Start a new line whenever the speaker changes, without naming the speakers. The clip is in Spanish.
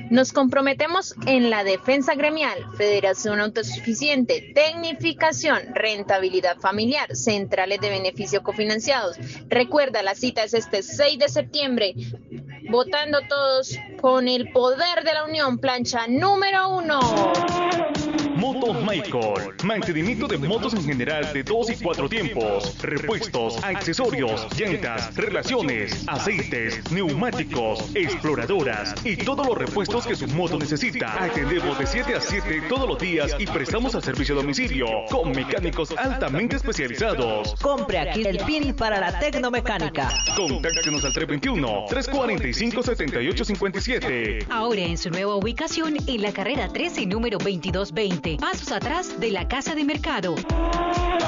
Nos comprometemos en la defensa gremial, federación autosuficiente, tecnificación, rentabilidad familiar, centrales de beneficio cofinanciados. Recuerda, la cita es este 6 de septiembre. Votando todos con el poder de la unión, plancha número 1.
Motos Michael, mantenimiento de motos en general de 2 y 4 tiempos, repuestos, accesorios, llantas, relaciones, aceites, neumáticos, exploradoras y todos los repuestos que su moto necesita. Atendemos de 7 a 7 todos los días y prestamos el servicio a domicilio con mecánicos altamente especializados.
Compre aquí el PIN para la tecnomecánica.
Contáctenos al 321-345-7857.
Ahora en su nueva ubicación en la carrera 13, número 2220. Pasos atrás de la Casa de Mercado.